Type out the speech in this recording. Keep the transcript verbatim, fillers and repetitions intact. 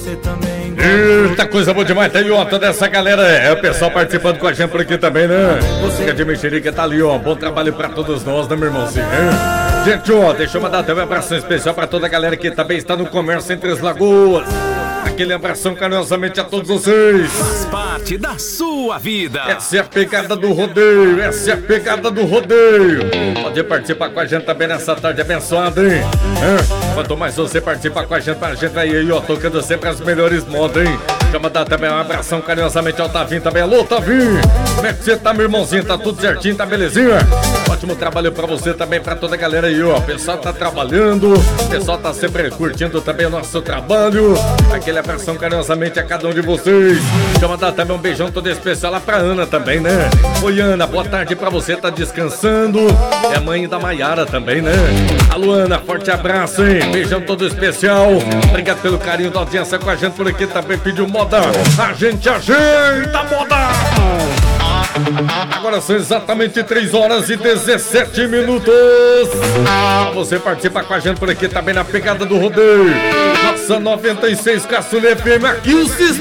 você também gosta. Eita, coisa boa demais. Tem ó, toda essa galera, é o pessoal participando com a gente por aqui também, né? Música de mexerica tá ali, ó. Bom trabalho pra todos nós, né, meu irmãozinho? Né? Gente, ó, deixa eu mandar também um abração especial pra toda a galera que também está no comércio entre as Lagoas. Aquele abração carinhosamente a todos vocês. Faz parte da sua vida. Essa é a pegada do rodeio, essa é a pegada do rodeio. Pode participar com a gente também nessa tarde abençoada, hein? É. Quanto mais você participar com a gente, pra gente aí, ó, tocando sempre as melhores modas, hein? Deixa eu mandar também um abração carinhosamente ao Tavinho também. Alô, Tavinho! Como é que você tá, meu irmãozinho? Tá tudo certinho, tá belezinha? Ótimo trabalho pra você também, pra toda a galera aí, ó. O pessoal tá trabalhando, o pessoal tá sempre curtindo também o nosso trabalho. Aquele abração carinhosamente a cada um de vocês. Deixa eu mandar também um beijão todo especial lá pra Ana também, né? Oi, Ana, boa tarde pra você, tá descansando. É mãe da Maiara também, né? Alô, Ana, forte abraço, hein? Beijão todo especial. Obrigado pelo carinho da audiência com a gente por aqui também. Pediu moda, a gente ajeita a moda. Agora são exatamente três horas e dezessete minutos. Você participa com a gente por aqui também na pegada do rodeio. Nossa noventa e seis Caçula F M, aqui o sistema